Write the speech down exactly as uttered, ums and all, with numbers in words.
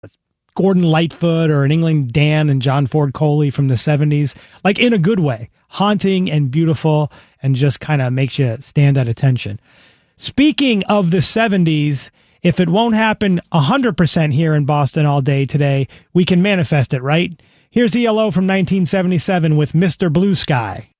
Gordon Lightfoot or an England Dan and John Ford Coley from the seventies, like in a good way, haunting and beautiful and just kind of makes you stand at attention. Speaking of the seventies, if it won't happen one hundred percent here in Boston all day today, we can manifest it, right? Here's E L O from nineteen seventy-seven with Mister Blue Sky.